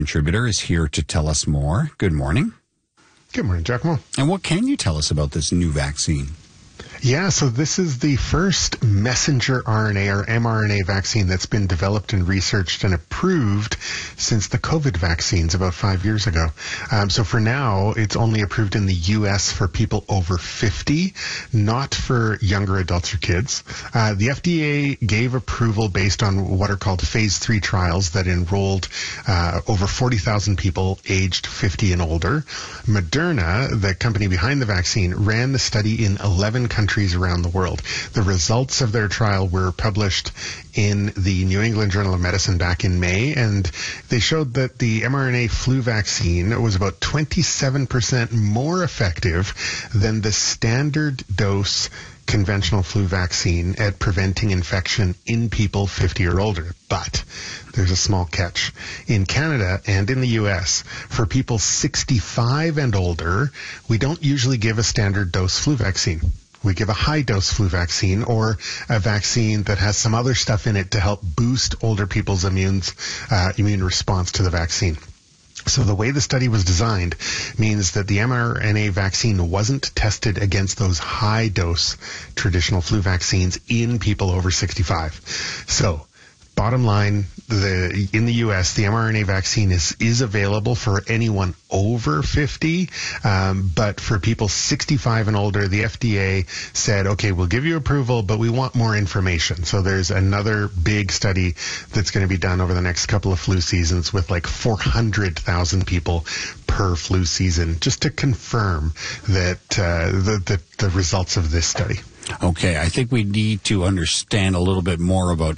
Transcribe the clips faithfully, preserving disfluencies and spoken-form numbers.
Contributor is here to tell us more. Good morning. Good morning, Giacomo. And what can you tell us about this new vaccine? Yeah, so this is the first messenger R N A or mRNA vaccine that's been developed and researched and approved since the COVID vaccines about five years ago. Um, so for now, it's only approved in the U S for people over fifty, not for younger adults or kids. Uh, the F D A gave approval based on what are called phase three trials that enrolled uh, over forty thousand people aged fifty and older. Moderna, the company behind the vaccine, ran the study in eleven countries around the world. The results of their trial were published in the New England Journal of Medicine back in May, and they showed that the mRNA flu vaccine was about twenty-seven percent more effective than the standard dose conventional flu vaccine at preventing infection in people fifty or older. But there's a small catch. In Canada and in the U S, for people sixty-five and older, we don't usually give a standard dose flu vaccine. We give a high-dose flu vaccine or a vaccine that has some other stuff in it to help boost older people's immune, uh, immune response to the vaccine. So the way the study was designed means that the mRNA vaccine wasn't tested against those high-dose traditional flu vaccines in people over sixty-five. So bottom line, the, in the U S, the mRNA vaccine is, is available for anyone over fifty, um, but for people sixty-five and older, the F D A said, okay, we'll give you approval, but we want more information. So there's another big study that's going to be done over the next couple of flu seasons with like four hundred thousand people per flu season, just to confirm that uh, the, the, the results of this study. Okay, I think we need to understand a little bit more about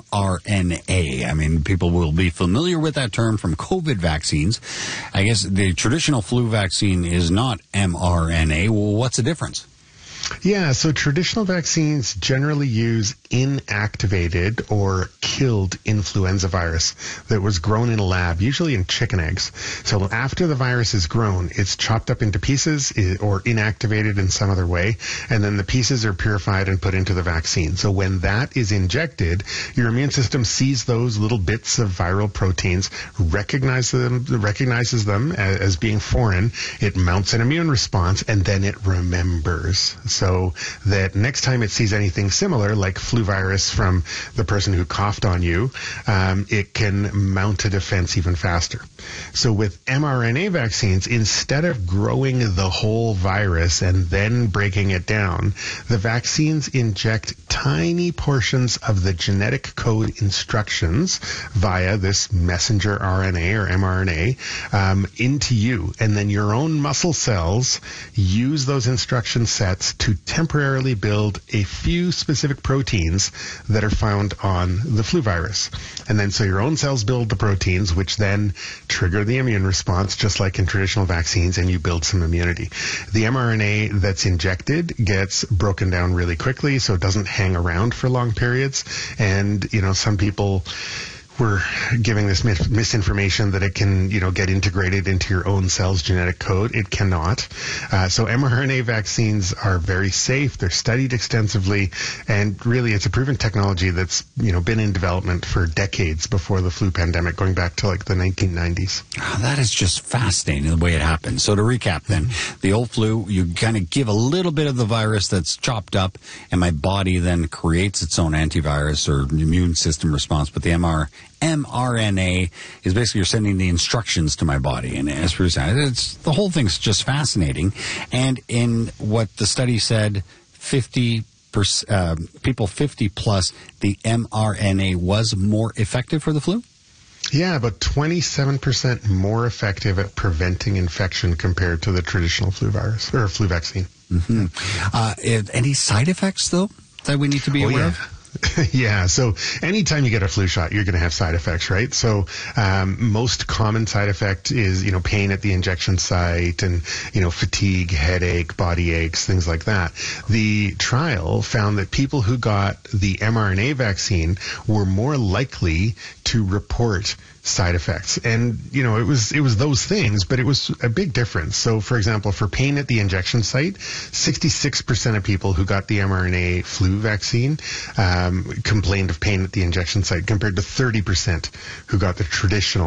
mRNA. I mean, people will be familiar with that term from COVID vaccines. I guess the traditional flu vaccine is not mRNA. Well, what's the difference? Yeah, so traditional vaccines generally use inactivated or killed influenza virus that was grown in a lab, usually in chicken eggs. So after the virus is grown, it's chopped up into pieces or inactivated in some other way, and then the pieces are purified and put into the vaccine. So when that is injected, your immune system sees those little bits of viral proteins, recognize them, recognizes them as, as being foreign, it mounts an immune response, and then it remembers. So that next time it sees anything similar, like flu virus from the person who coughed on you, um, it can mount a defense even faster. So with mRNA vaccines, instead of growing the whole virus and then breaking it down, the vaccines inject tiny portions of the genetic code instructions via this messenger R N A or mRNA um, into you. And then your own muscle cells use those instruction sets to temporarily build a few specific proteins that are found on the flu virus. And then so your own cells build the proteins, which then trigger the immune response, just like in traditional vaccines, and you build some immunity. The mRNA that's injected gets broken down really quickly, so it doesn't hang around for long periods. And, you know, some people we're giving this mis- misinformation that it can, you know, get integrated into your own cell's genetic code. It cannot. Uh, so mRNA vaccines are very safe. They're studied extensively, and really it's a proven technology that's, you know, been in development for decades before the flu pandemic, going back to like the nineteen nineties. Oh, that is just fascinating the way it happens. So to recap then, the old flu, you kind of give a little bit of the virus that's chopped up, and my body then creates its own antivirus or immune system response, but the M R mRNA is basically you're sending the instructions to my body. And as Bruce said, it's, the whole thing's just fascinating. And in what the study said, fifty percent, uh, people fifty plus, the mRNA was more effective for the flu? Yeah, about twenty-seven percent more effective at preventing infection compared to the traditional flu virus or flu vaccine. Mm-hmm. Uh, any side effects, though, that we need to be oh, aware yeah. of? Yeah, so anytime you get a flu shot, you're going to have side effects, right? So um, most common side effect is, you know, pain at the injection site and, you know, fatigue, headache, body aches, things like that. The trial found that people who got the mRNA vaccine were more likely to report side effects. And, you know, it was it was those things, but it was a big difference. So, for example, for pain at the injection site, sixty-six percent of people who got the mRNA flu vaccine um, complained of pain at the injection site, compared to thirty percent who got the traditional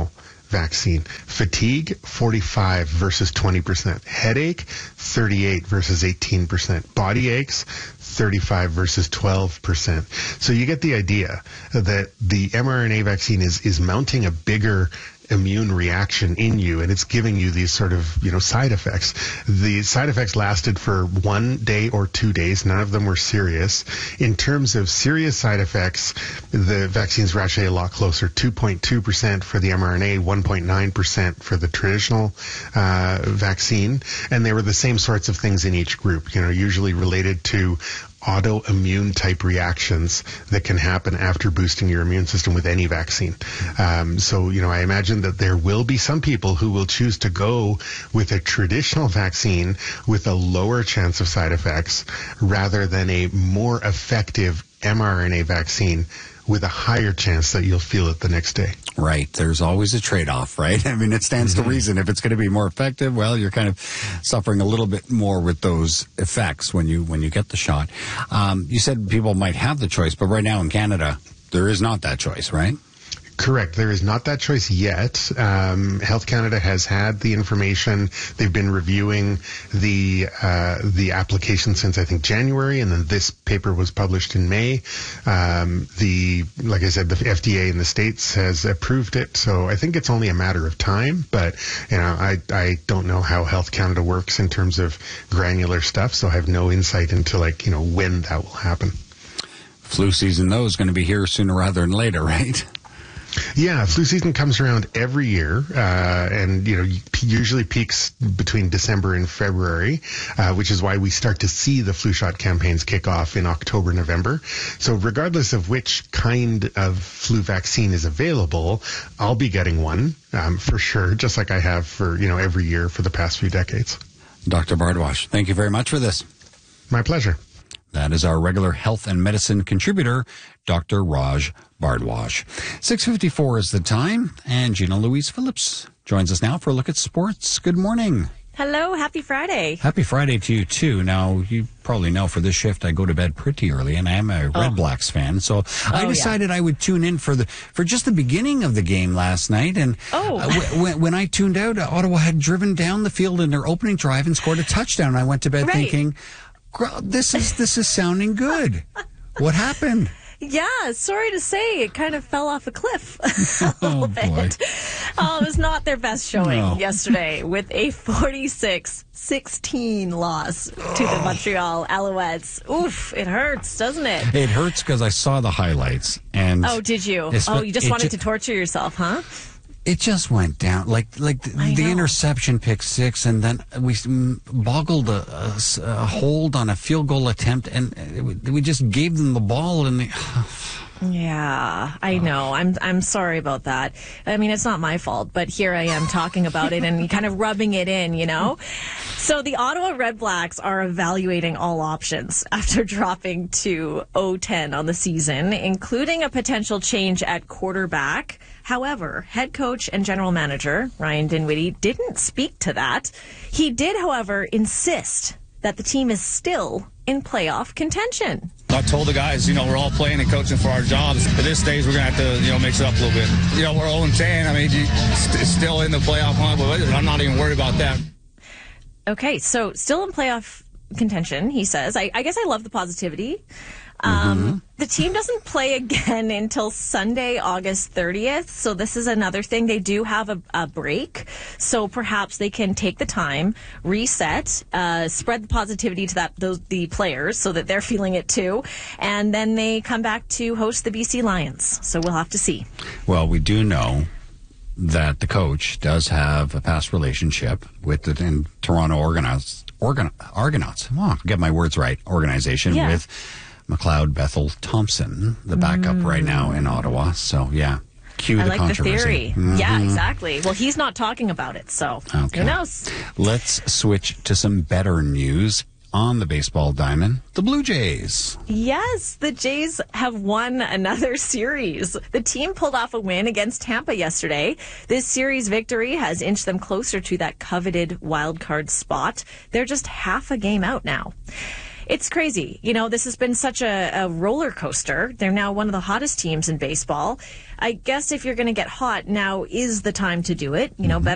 vaccine. Fatigue, forty-five versus twenty percent. Headache, thirty-eight versus eighteen percent. Body aches, thirty-five versus twelve percent. So you get the idea that the mRNA vaccine is, is mounting a bigger immune reaction in you, and it's giving you these sort of, you know, side effects. The side effects lasted for one day or two days. None of them were serious. In terms of serious side effects, the vaccines were actually a lot closer. two point two percent for the mRNA, one point nine percent for the traditional uh, vaccine. And they were the same sorts of things in each group, you know, usually related to autoimmune type reactions that can happen after boosting your immune system with any vaccine. Um, so, you know, I imagine that there will be some people who will choose to go with a traditional vaccine with a lower chance of side effects rather than a more effective mRNA vaccine with a higher chance that you'll feel it the next day. Right. There's always a trade-off, right? I mean, it stands mm-hmm. to reason. If it's going to be more effective, well, you're kind of suffering a little bit more with those effects when you when you get the shot. Um, you said people might have the choice, but right now in Canada, there is not that choice, right? Correct. There is not that choice yet. Um, Health Canada has had the information. They've been reviewing the uh, the application since I think January, and then this paper was published in May. Um, the like I said, the F D A in the States has approved it, so I think it's only a matter of time. But you know, I I don't know how Health Canada works in terms of granular stuff, so I have no insight into like you know when that will happen. Flu season though is going to be here sooner rather than later, right? Yeah, flu season comes around every year, uh, and you know usually peaks between December and February, uh, which is why we start to see the flu shot campaigns kick off in October, November. So regardless of which kind of flu vaccine is available, I'll be getting one um, for sure, just like I have for you know every year for the past few decades. Doctor Bardwash, thank you very much for this. My pleasure. That is our regular health and medicine contributor, Doctor Raj Bardwash. six fifty-four is the time, and Gina Louise Phillips joins us now for a look at sports. Good morning. Hello, happy Friday. Happy Friday to you, too. Now, you probably know for this shift, I go to bed pretty early, and I am a oh. Red Blacks fan. So oh, I decided yeah. I would tune in for the for just the beginning of the game last night. And oh. uh, w- when, when I tuned out, uh, Ottawa had driven down the field in their opening drive and scored a touchdown. I went to bed right. thinking, this is this is sounding good. What happened? Yeah, sorry to say, it kind of fell off a cliff a little oh, bit. Boy. Oh, it was not their best showing no. yesterday with a forty-six sixteen loss to the Montreal Alouettes. Oof, it hurts, doesn't it? It hurts because I saw the highlights. And oh, did you? Oh, you just wanted ju- to torture yourself, huh? It just went down like like the, the interception, pick six, and then we boggled a, a, a hold on a field goal attempt, and we just gave them the ball. And they, yeah, I know. I'm I'm sorry about that. I mean, it's not my fault, but here I am talking about it and kind of rubbing it in, you know. So the Ottawa Red Blacks are evaluating all options after dropping to oh ten on the season, including a potential change at quarterback. However, head coach and general manager Ryan Dinwiddie didn't speak to that. He did, however, insist that the team is still in playoff contention. I told the guys, you know, we're all playing and coaching for our jobs. At this stage, we're going to have to, you know, mix it up a little bit. You know, we're oh and ten. I mean, it's still in the playoff hunt, but I'm not even worried about that. Okay, so still in playoff contention, he says. I, I guess I love the positivity. Um, mm-hmm. The team doesn't play again until Sunday, August thirtieth. So this is another thing. They do have a, a break. So perhaps they can take the time, reset, uh, spread the positivity to that those the players so that they're feeling it too. And then they come back to host the B C Lions. So we'll have to see. Well, we do know that the coach does have a past relationship with the in Toronto Argonauts. Organ, Argonauts. Oh, get my words right. Organization yeah. with McLeod Bethel Thompson, the backup mm. right now in Ottawa. So, yeah, cue I the like controversy. the theory. Mm-hmm. Yeah, exactly. Well, he's not talking about it, so okay. who knows? Let's switch to some better news on the baseball diamond. The Blue Jays. Yes, the Jays have won another series. The team pulled off a win against Tampa yesterday. This series victory has inched them closer to that coveted wild card spot. They're just half a game out now. it's crazy. You know, this has been such a, a roller coaster. They're now one of the hottest teams in baseball. I guess if you're going to get hot, now is the time to do it. You know, mm-hmm. better